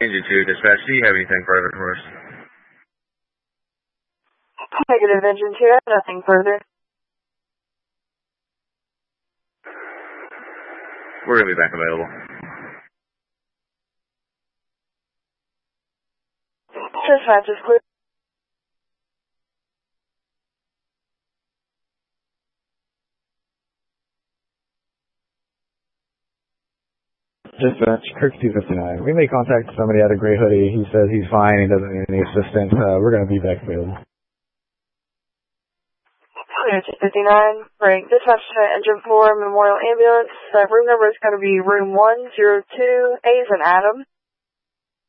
Engine 2, dispatch, do you have anything further for us? Negative, Engine 2, I have nothing further. We're going to be back available. Dispatch is clear. Dispatch, Kirk 259. We made contact with somebody at a gray hoodie. He says he's fine. He doesn't need any assistance. We're going to be back available. Clear 259. Break. Dispatch to Engine 4 Memorial Ambulance. Room number is going to be room 102. A is an Adam.